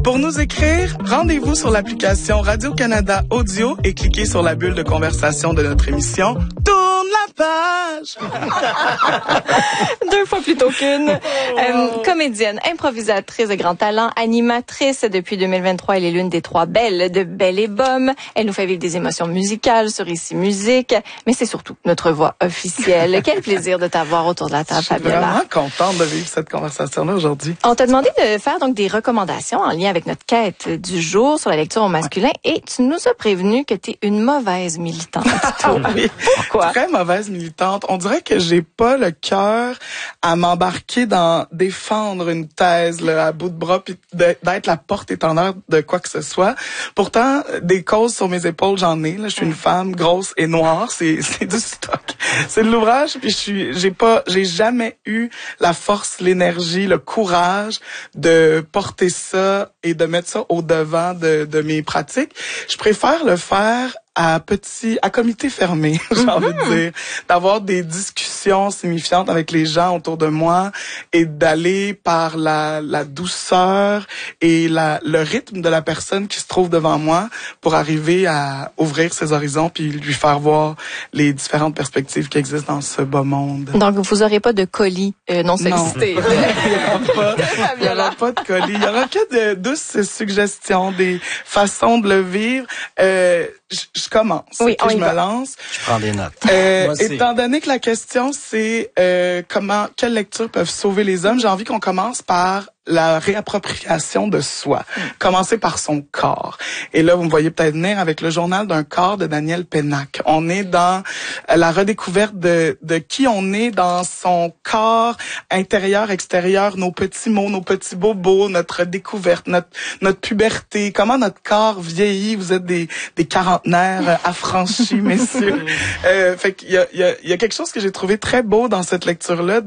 Pour nous écrire, rendez-vous sur l'application Radio-Canada Audio et cliquez sur la bulle de conversation de notre émission. Tourne la page! 2 fois plutôt qu'une. Comédienne, improvisatrice de grand talent, animatrice depuis 2023. Elle est l'une des 3 belles de Belle et Bomme. Elle nous fait vivre des émotions musicales sur Ici Musique, mais c'est surtout notre voix officielle. Quel plaisir de t'avoir autour de la table, Fabiola. Je suis vraiment contente de vivre cette conversation-là aujourd'hui. On t'a demandé de faire donc des recommandations en lien avec notre quête du jour sur la lecture au masculin et tu nous as prévenu que tu es une mauvaise militante. Oui. Pourquoi? Très mauvaise militante. On dirait que j'ai pas le cœur à m'embarquer dans défendre une thèse là, à bout de bras puis d'être la porte-étendard de quoi que ce soit. Pourtant, des causes sur mes épaules, j'en ai. Là, je suis une femme grosse et noire. C'est du stock. C'est de l'ouvrage. Puis j'ai jamais eu la force, l'énergie, le courage de porter ça et de mettre ça au devant de mes pratiques. Je préfère le faire à comité fermé, j'ai envie de dire, d'avoir des discussions signifiantes avec les gens autour de moi et d'aller par la douceur et le rythme de la personne qui se trouve devant moi pour arriver à ouvrir ses horizons puis lui faire voir les différentes perspectives qui existent dans ce beau monde. Donc, vous aurez pas de colis non sollicités. Il y aura pas de colis. Il y aura que de douces suggestions, des façons de le vivre. Je commence. Oui, on je y me va. lance. Je prends des notes. Étant donné que la question c'est quelles lectures peuvent sauver les hommes, j'ai envie qu'on commence par la réappropriation de soi. Commencer par son corps. Et là, vous me voyez peut-être venir avec le journal d'un corps de Daniel Pénac. On est dans la redécouverte de qui on est dans son corps intérieur, extérieur, nos petits mots, nos petits bobos, notre découverte, notre puberté, comment notre corps vieillit. Vous êtes des quarantenaires affranchis, messieurs. Fait qu'il y a quelque chose que j'ai trouvé très beau dans cette lecture-là,